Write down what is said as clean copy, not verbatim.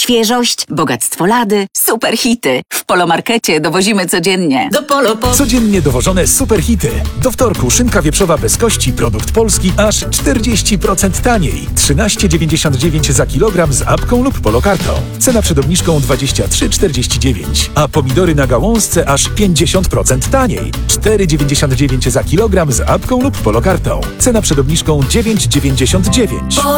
Świeżość, bogactwo lady, super hity. W Polomarkecie dowozimy codziennie. Do Polo po... Codziennie dowożone superhity. Do wtorku szynka wieprzowa bez kości, produkt polski, aż 40% taniej. 13,99 za kilogram z apką lub polokartą. Cena przed obniżką 23,49. A pomidory na gałązce aż 50% taniej. 4,99 za kilogram z apką lub polokartą. Cena przed obniżką 9,99.